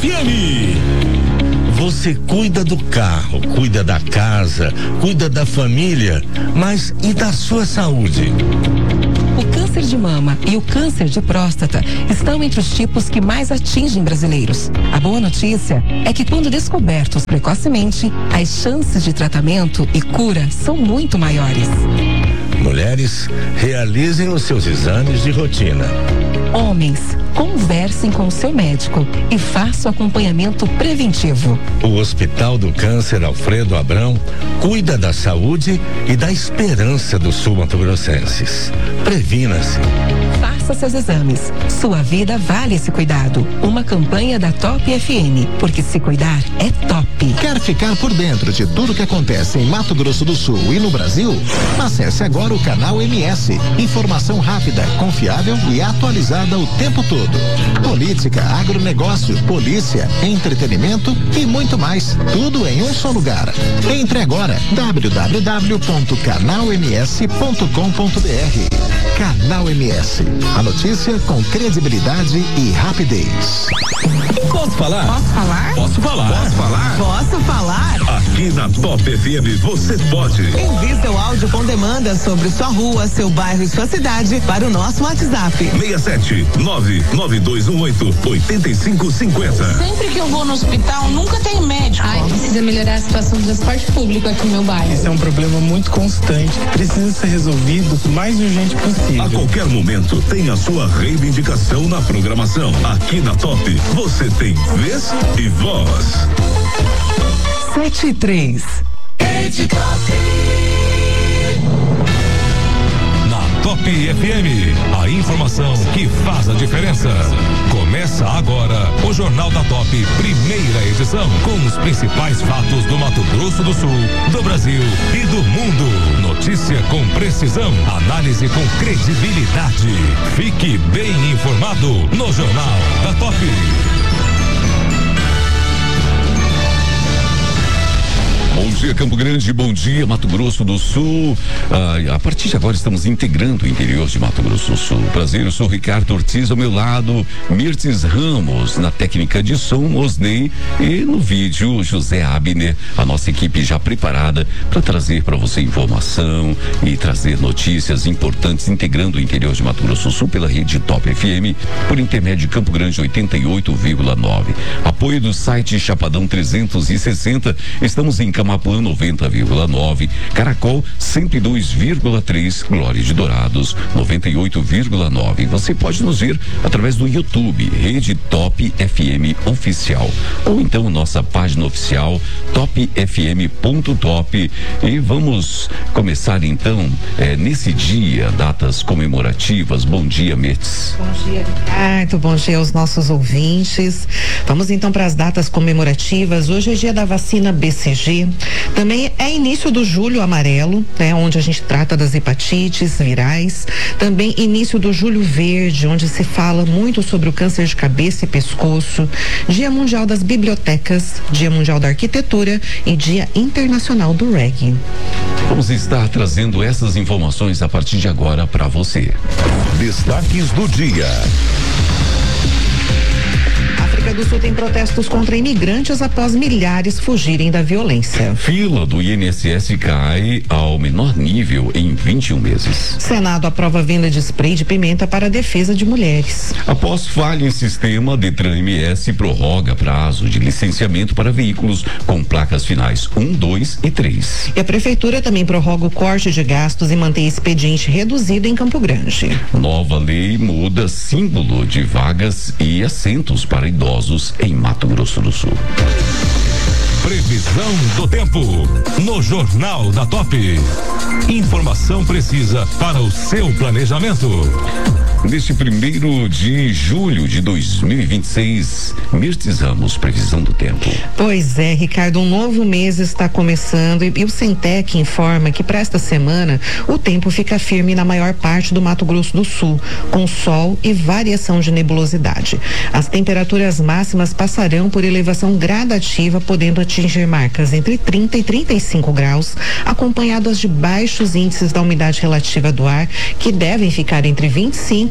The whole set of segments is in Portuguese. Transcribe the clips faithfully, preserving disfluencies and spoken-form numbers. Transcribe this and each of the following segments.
M. Você cuida do carro, cuida da casa, cuida da família, mas e da sua saúde? O câncer de mama e o câncer de próstata estão entre os tipos que mais atingem brasileiros. A boa notícia é que, quando descobertos precocemente, as chances de tratamento e cura são muito maiores. Mulheres, realizem os seus exames de rotina. Homens, conversem com o seu médico e façam acompanhamento preventivo. O Hospital do Câncer Alfredo Abrão cuida da saúde e da esperança dos sul-mato-grossenses. Previna-se. Faça seus exames. Sua vida vale esse cuidado. Uma campanha da Top F M, porque se cuidar é top. Quer ficar por dentro de tudo que acontece em Mato Grosso do Sul e no Brasil? Acesse agora o canal M S. Informação rápida, confiável e atualizada o tempo todo. Política, agronegócio, polícia, entretenimento e muito mais. Tudo em um só lugar. Entre agora. w w w ponto canal m s ponto com ponto b r. Canal M S. A notícia com credibilidade e rapidez. Posso falar? Posso falar? Posso falar? Posso falar? Posso falar? Aqui na Top F M você pode. Envie seu áudio com demanda sobre sua rua, seu bairro e sua cidade para o nosso WhatsApp. seis sete nove nove dois um oito oito cinco cinco zero. Sempre que eu vou no hospital, nunca tem médico. Ai, precisa melhorar a situação do transporte público aqui no meu bairro. Esse é um problema muito constante, precisa ser resolvido o mais urgente possível. A qualquer momento tem a sua reivindicação na programação. Aqui na Top, você tem vez e voz. Sete e três. Rede Top. Na Top F M, a informação que faz a diferença. Começa agora o Jornal da Top, primeira edição, com os principais fatos do Mato Grosso do Sul, do Brasil e do mundo. Notícia com precisão, análise com credibilidade. Fique bem informado no Jornal da Top. Bom dia, Campo Grande, bom dia, Mato Grosso do Sul. Ah, a partir de agora estamos integrando o interior de Mato Grosso do Sul. Prazer, eu sou Ricardo Ortiz, ao meu lado, Mirtes Ramos, na técnica de som, Osnei, e no vídeo, José Abner, a nossa equipe já preparada para trazer para você informação e trazer notícias importantes, integrando o interior de Mato Grosso do Sul pela rede Top F M, por intermédio de Campo Grande oitenta e oito vírgula nove. Apoio do site Chapadão trezentos e sessenta, estamos em Camapuã noventa vírgula nove, Caracol cento e dois vírgula três, Glória de Dourados noventa e oito vírgula nove. Você pode nos ver através do YouTube, Rede Top F M Oficial, ou então nossa página oficial top f m ponto top. E vamos começar então eh, nesse dia, datas comemorativas. Bom dia, Mertz. Bom dia, Ricardo. Bom dia aos nossos ouvintes. Vamos então para as datas comemorativas. Hoje é dia da vacina B C G. Também é início do Julho Amarelo, né, onde a gente trata das hepatites virais. Também início do Julho Verde, onde se fala muito sobre o câncer de cabeça e pescoço. Dia Mundial das Bibliotecas, Dia Mundial da Arquitetura e Dia Internacional do Reggae. Vamos estar trazendo essas informações a partir de agora para você. Destaques do dia. África do Sul tem protestos contra imigrantes após milhares fugirem da violência. Fila do I N S S cai ao menor nível em vinte e um meses. Senado aprova a venda de spray de pimenta para a defesa de mulheres. Após falha em sistema, Detran M S prorroga prazo de licenciamento para veículos com placas finais um, dois e três. E a prefeitura também prorroga o corte de gastos e mantém expediente reduzido em Campo Grande. Nova lei muda símbolo de vagas e assentos para idosos em Mato Grosso do Sul. Previsão do tempo no Jornal da Top. Informação precisa para o seu planejamento. Neste primeiro de julho de dois mil e vinte e seis, Mirtes Ramos, previsão do tempo. Pois é, Ricardo, um novo mês está começando e, e o Centec informa que para esta semana o tempo fica firme na maior parte do Mato Grosso do Sul, com sol e variação de nebulosidade. As temperaturas máximas passarão por elevação gradativa, podendo atingir marcas entre trinta e trinta e cinco graus, acompanhadas de baixos índices da umidade relativa do ar, que devem ficar entre vinte e cinco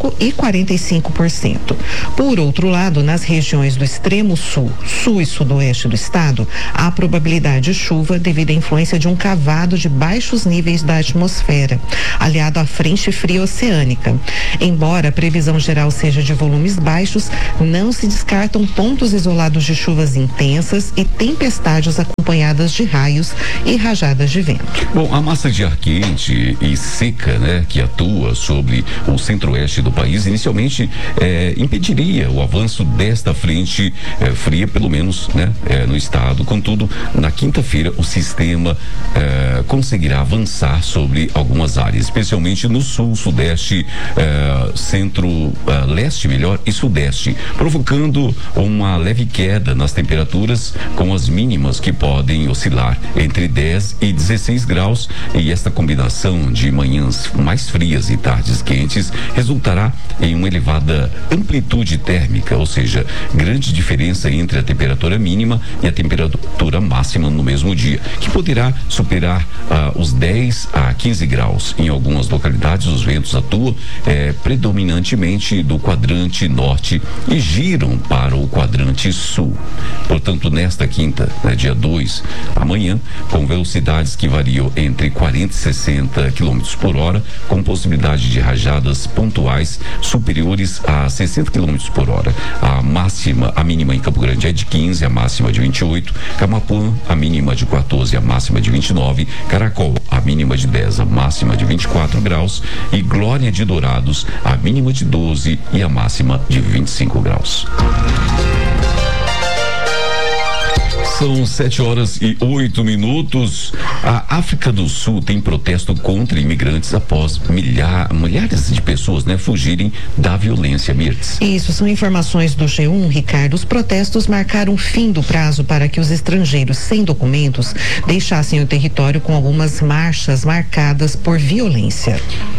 cinco e quarenta e cinco por cento. Por outro lado, nas regiões do extremo sul, sul e sudoeste do estado, há probabilidade de chuva devido à influência de um cavado de baixos níveis da atmosfera, aliado à frente fria oceânica. Embora a previsão geral seja de volumes baixos, não se descartam pontos isolados de chuvas intensas e tempestades acompanhadas de raios e rajadas de vento. Bom, a massa de ar quente e seca, né, que atua sobre o centro-oeste do país, inicialmente eh, impediria o avanço desta frente eh, fria, pelo menos, né, eh, no estado. Contudo, na quinta-feira, o sistema eh, conseguirá avançar sobre algumas áreas, especialmente no sul, sudeste, eh, centro-leste, melhor, e sudeste, provocando uma leve queda nas temperaturas, com as mínimas que podem oscilar entre dez e dezesseis graus, e esta combinação de manhãs mais frias e tardes quentes resultará em uma elevada amplitude térmica, ou seja, grande diferença entre a temperatura mínima e a temperatura máxima no mesmo dia, que poderá superar ah, os dez a quinze graus. Em algumas localidades, os ventos atuam eh, predominantemente do quadrante norte e giram para o quadrante sul. Portanto, nesta quinta, né, dia dois, amanhã, com velocidades que variam entre quarenta e sessenta quilômetros por hora, com possibilidade de rajadas pontuais superiores a sessenta quilômetros por hora. A máxima, a mínima em Campo Grande é de quinze, a máxima de vinte e oito, Camapuã, a mínima de quatorze, a máxima de vinte e nove, Caracol, a mínima de dez, a máxima de vinte e quatro graus, e Glória de Dourados, a mínima de doze e a máxima de vinte e cinco graus. São sete horas e oito minutos. A África do Sul tem protesto contra imigrantes após milhar, milhares de pessoas, né, fugirem da violência, Mirtz. Isso, são informações do G um, Ricardo. Os protestos marcaram o fim do prazo para que os estrangeiros sem documentos deixassem o território, com algumas marchas marcadas por violência.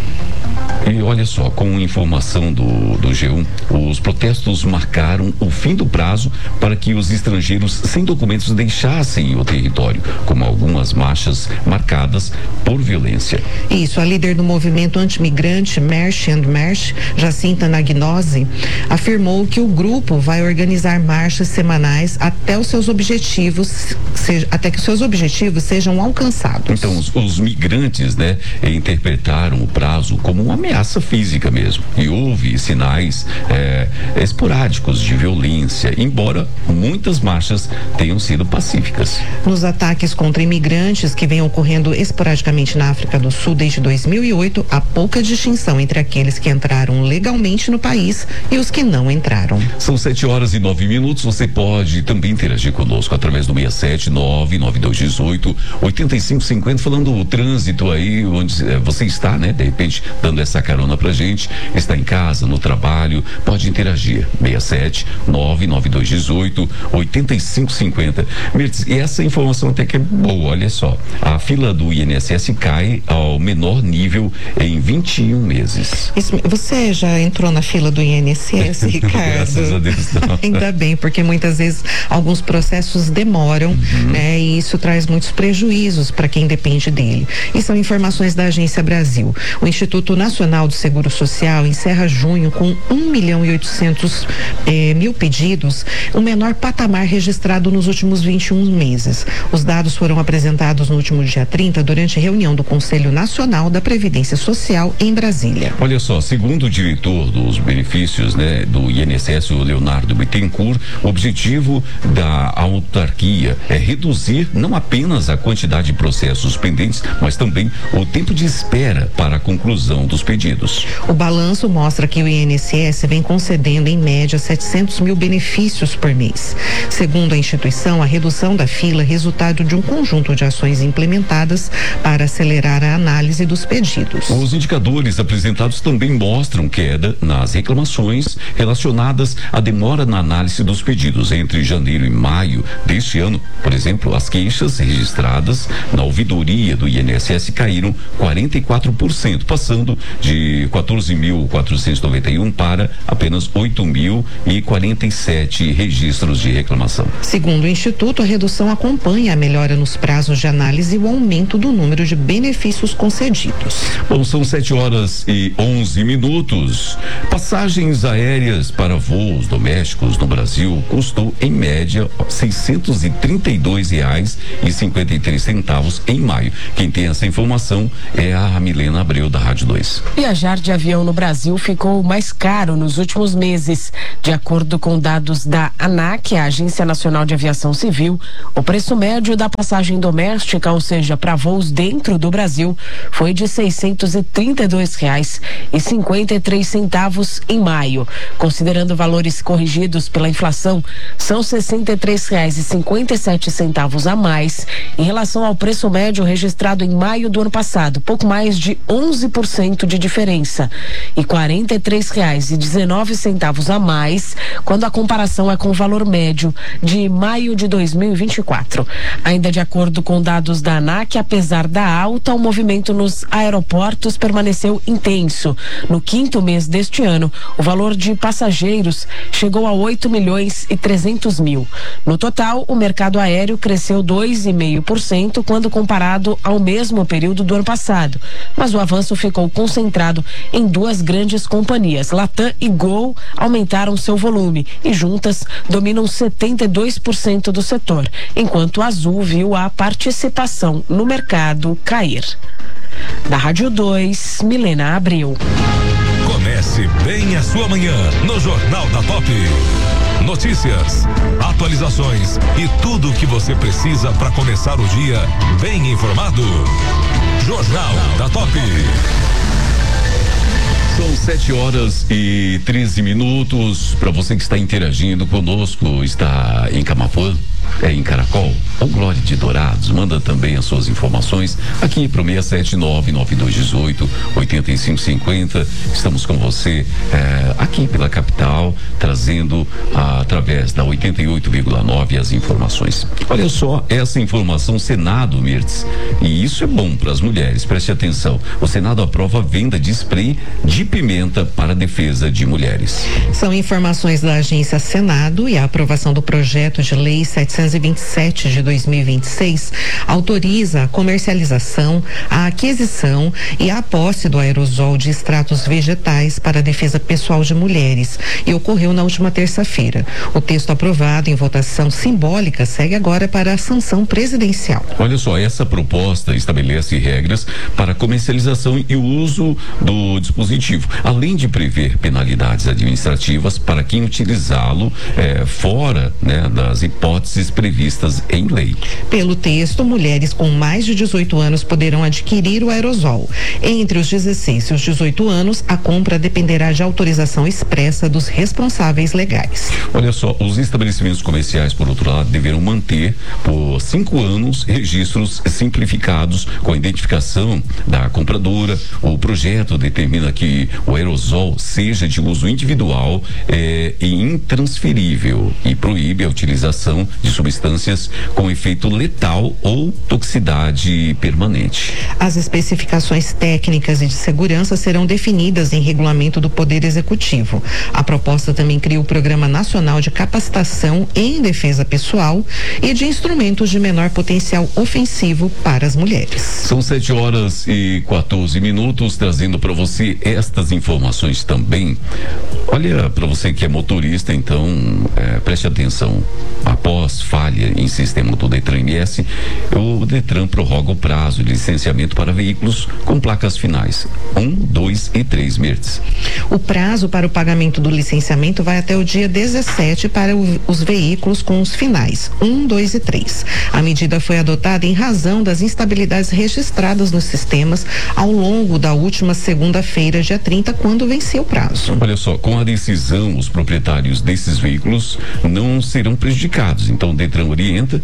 E olha só, com informação do, do G um, os protestos marcaram o fim do prazo para que os estrangeiros sem documentos deixassem o território, como algumas marchas marcadas por violência. Isso, a líder do movimento antimigrante March and March, Jacinta Nagnose, afirmou que o grupo vai organizar marchas semanais até os seus objetivos, seja, até que os seus objetivos sejam alcançados. Então, os, os migrantes, né, interpretaram o prazo como uma ameaça física mesmo, e houve sinais é, esporádicos de violência, embora muitas marchas tenham sido pacíficas. Nos ataques contra imigrantes que vêm ocorrendo esporadicamente na África do Sul desde dois mil e oito, há pouca distinção entre aqueles que entraram legalmente no país e os que não entraram. São sete horas e nove minutos. Você pode também interagir conosco através do seis sete nove nove dois um oito oito cinco cinco zero, falando o trânsito aí onde é, você está, né? De repente dando essa carona pra gente, está em casa, no trabalho, pode interagir. seis sete nove nove dois um oito oito cinco cinco zero. Mirtz, e essa informação até que é boa, olha só. A fila do I N S S cai ao menor nível em vinte e um meses. Isso, você já entrou na fila do I N S S, Ricardo? Graças a Deus, não. Ainda bem, porque muitas vezes alguns processos demoram, uhum. né? E isso traz muitos prejuízos para quem depende dele. E são informações da Agência Brasil. O Instituto Nacional do Seguro Social encerra junho com um milhão e oitocentos eh, mil pedidos, o menor patamar registrado nos últimos vinte e um meses. Os dados foram apresentados no último dia trinta, durante a reunião do Conselho Nacional da Previdência Social em Brasília. Olha só, segundo o diretor dos benefícios, né, do I N S S, o Leonardo Bittencourt, o objetivo da autarquia é reduzir não apenas a quantidade de processos pendentes, mas também o tempo de espera para a conclusão dos pedidos. O balanço mostra que o I N S S vem concedendo em média setecentos mil benefícios por mês. Segundo a instituição, a redução da fila é resultado de um conjunto de ações implementadas para acelerar a análise dos pedidos. Os indicadores apresentados também mostram queda nas reclamações relacionadas à demora na análise dos pedidos. Entre janeiro e maio deste ano, por exemplo, as queixas registradas na ouvidoria do I N S S caíram quarenta e quatro por cento, passando de quatorze mil quatrocentos e noventa e um para apenas oito mil e quarenta e sete registros de reclamação. informação. Segundo o Instituto, a redução acompanha a melhora nos prazos de análise e o aumento do número de benefícios concedidos. Bom, são sete horas e onze minutos. Passagens aéreas para voos domésticos no Brasil custou em média seiscentos e trinta e dois reais e cinquenta e três centavos em maio. Quem tem essa informação é a Milena Abreu da Rádio dois. Viajar de avião no Brasil ficou mais caro nos últimos meses. De acordo com dados da ANAC, a Agência Nacional de Aviação Civil, o preço médio da passagem doméstica, ou seja, para voos dentro do Brasil, foi de seiscentos e trinta e dois reais e cinquenta e três centavos em maio. Considerando valores corrigidos pela inflação, são sessenta e três reais e cinquenta e sete centavos a mais em relação ao preço médio registrado em maio do ano passado, pouco mais de onze por cento de diferença, e quarenta e três reais e dezenove centavos a mais quando a comparação é com o valor médio de maio de dois mil e vinte e quatro. Ainda de acordo com dados da ANAC, apesar da alta, o movimento nos aeroportos permaneceu intenso. No quinto mês deste ano, o valor de passageiros chegou a oito milhões e trezentos mil. No total, o mercado aéreo cresceu dois vírgula cinco por cento quando comparado ao mesmo período do ano passado, mas o avanço ficou concentrado em duas grandes companhias. Latam e Gol aumentaram seu volume e juntas dominam setenta e dois por cento do setor, enquanto a Azul viu a participação no mercado cair. Da Rádio dois, Milena Abreu. Comece bem a sua manhã no Jornal da Top. Notícias, atualizações e tudo o que você precisa para começar o dia bem informado. Jornal da Top. São sete horas e treze minutos. Para você que está interagindo conosco, está em Camapuã, é em Caracol ou Glória de Dourados, manda também as suas informações aqui para o seis sete nove nove dois um oito oito cinco cinco zero. Estamos com você eh, aqui pela capital, trazendo ah, através da oitenta e oito vírgula nove as informações. Olha só, essa informação, Senado, Mirtz, e isso é bom para as mulheres, preste atenção. O Senado aprova a venda de spray de pimenta para a defesa de mulheres. São informações da agência Senado, e a aprovação do projeto de lei setecentos e vinte e sete de dois mil e vinte e seis autoriza a comercialização, a aquisição e a posse do aerosol de extratos vegetais para a defesa pessoal de mulheres, e ocorreu na última terça-feira. O texto aprovado em votação simbólica segue agora para a sanção presidencial. Olha só, essa proposta estabelece regras para a comercialização e o uso do dispositivo, além de prever penalidades administrativas para quem utilizá-lo eh, fora, né, das hipóteses previstas em lei. Pelo texto, mulheres com mais de dezoito anos poderão adquirir o aerosol. Entre os dezesseis e os dezoito anos, a compra dependerá de autorização expressa dos responsáveis legais. Olha só, os estabelecimentos comerciais, por outro lado, deverão manter por cinco anos registros simplificados com a identificação da compradora. O projeto determina que o aerosol seja de uso individual eh, e intransferível e proíbe a utilização de substâncias com efeito letal ou toxicidade permanente. As especificações técnicas e de segurança serão definidas em regulamento do Poder Executivo. A proposta também cria o Programa Nacional de Capacitação em Defesa Pessoal e de instrumentos de menor potencial ofensivo para as mulheres. São sete horas e quatorze minutos, trazendo para você estas informações também. Olha, para você que é motorista, então é, preste atenção. Após falha em sistema do Detran M S, o Detran prorroga o prazo de licenciamento para veículos com placas finais um, dois e três Mertz. O prazo para o pagamento do licenciamento vai até o dia dezessete para o, os veículos com os finais um, dois e três. A medida foi adotada em razão das instabilidades registradas nos sistemas ao longo da última segunda-feira, dia trinta, quando venceu o prazo. Olha só, com a decisão, os proprietários desses veículos não serão prejudicados. Então, o Detran orienta que o cidadão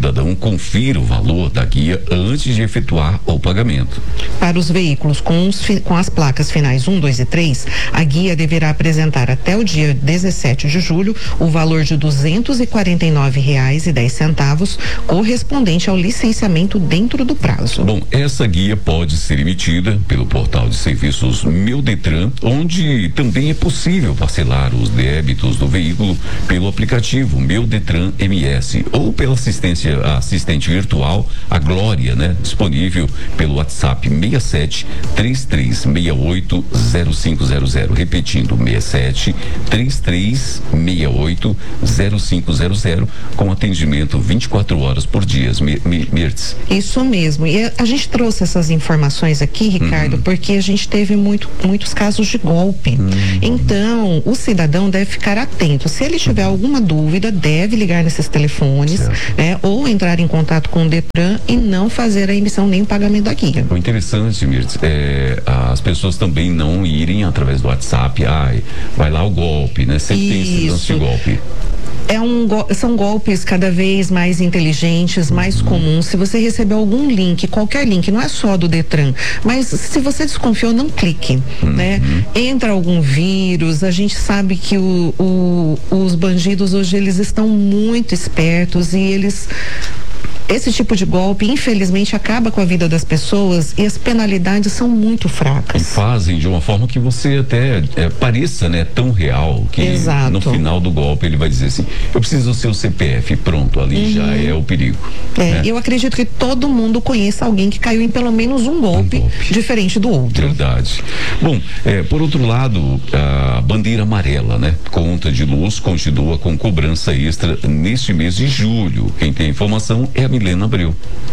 cidadão confira o valor da guia antes de efetuar o pagamento. Para os veículos com, os, com as placas finais um, dois e três, a guia deverá apresentar até o dia dezessete de julho o valor de duzentos e quarenta e nove reais e dez centavos, correspondente ao licenciamento dentro do prazo. Bom, essa guia pode ser emitida pelo portal de serviços Meu Detran, onde também é possível parcelar os débitos do veículo pelo aplicativo Meu Detran M S ou pela assistência assistente virtual a Glória, né? Disponível pelo WhatsApp seis sete três três seis oito zero cinco zero zero, repetindo seis sete três três seis oito zero cinco zero zero, com atendimento vinte e quatro horas por dia. Mirtz. Isso mesmo. E a gente trouxe essas informações aqui, Ricardo, uhum. porque a gente teve muito, muitos casos de golpe. Uhum. Então, o cidadão deve ficar atento. Se ele tiver alguma dúvida, deve ligar nesses telefones, né, ou entrar em contato com o Detran e não fazer a emissão nem o pagamento da guia. O interessante, Mirtz, é as pessoas também não irem através do WhatsApp, ai, vai lá o golpe, né? Sempre tem esse lance de golpe. É um, são golpes cada vez mais inteligentes, mais uhum. comuns. Se você receber algum link, qualquer link, não é só do Detran, mas se você desconfiou, não clique, uhum. né? Entra algum vírus, a gente sabe que o, o, os bandidos hoje, eles estão muito espertos e eles... Esse tipo de golpe, infelizmente, acaba com a vida das pessoas e as penalidades são muito fracas. E fazem de uma forma que você até é, pareça, né, tão real que Exato. No final do golpe ele vai dizer assim, eu preciso do seu C P F, pronto, ali uhum. já é o perigo. É, né? Eu acredito que todo mundo conheça alguém que caiu em pelo menos um golpe, um golpe. diferente do outro. Verdade. Bom, é, por outro lado, a bandeira amarela, né? Conta de luz continua com cobrança extra neste mês de julho. Quem tem informação é a Milena Abreu.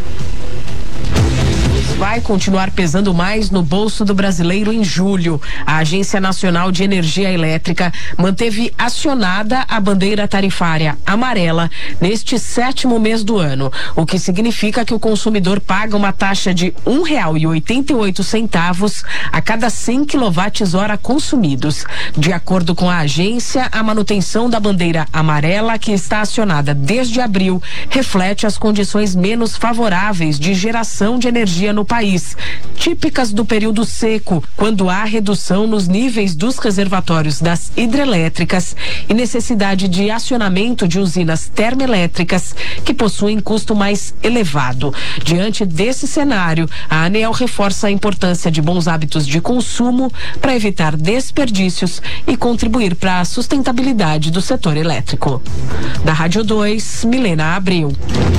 Vai continuar pesando mais no bolso do brasileiro em julho. A Agência Nacional de Energia Elétrica manteve acionada a bandeira tarifária amarela neste sétimo mês do ano, o que significa que o consumidor paga uma taxa de um real e oitenta e oito centavos a cada cem quilowatt-hora consumidos. De acordo com a agência, a manutenção da bandeira amarela, que está acionada desde abril, reflete as condições menos favoráveis de geração de energia no país, típicas do período seco, quando há redução nos níveis dos reservatórios das hidrelétricas e necessidade de acionamento de usinas termoelétricas que possuem custo mais elevado. Diante desse cenário, a ANEEL reforça a importância de bons hábitos de consumo para evitar desperdícios e contribuir para a sustentabilidade do setor elétrico. Da Rádio dois, Milena Abreu.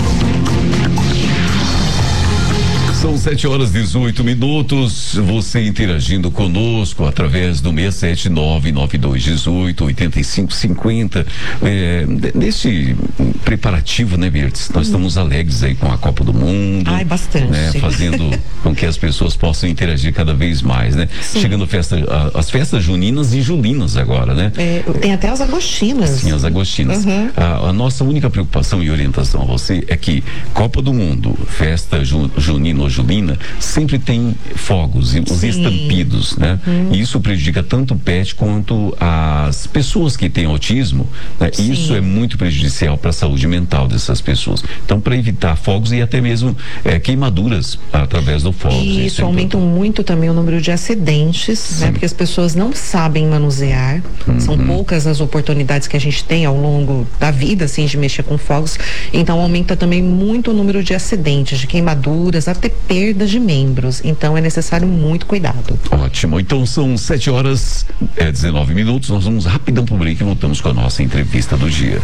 São sete horas e dezoito minutos. Você interagindo conosco através do seis sete nove nove dois um oito oito cinco cinco zero. É, nesse preparativo, né, Mirtz? Nós estamos alegres aí com a Copa do Mundo. Ai, bastante. Né, fazendo com que as pessoas possam interagir cada vez mais, né? Sim. Chegando festa, a, as festas juninas e julinas agora, né? É, tem até as agostinas. Sim, as agostinas. Uhum. A, a nossa única preocupação e orientação a você é que Copa do Mundo, festa ju, junina ou julina, sempre tem fogos e os Sim. estampidos, né? Uhum. E isso prejudica tanto o pet quanto as pessoas que têm autismo, né? E isso é muito prejudicial para a saúde mental dessas pessoas. Então, para evitar fogos e até mesmo é, queimaduras através do fogo. E isso aumenta muito também o número de acidentes, Sim. né? Porque as pessoas não sabem manusear. Uhum. São poucas as oportunidades que a gente tem ao longo da vida, assim, de mexer com fogos. Então, aumenta também muito o número de acidentes, de queimaduras, até perda de membros, então é necessário muito cuidado. Ótimo, então são sete horas é, dezenove minutos, nós vamos rapidão pro break e voltamos com a nossa entrevista do dia.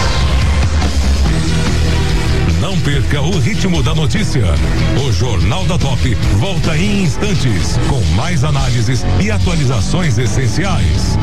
Não perca o ritmo da notícia. O Jornal da Top volta em instantes com mais análises e atualizações essenciais.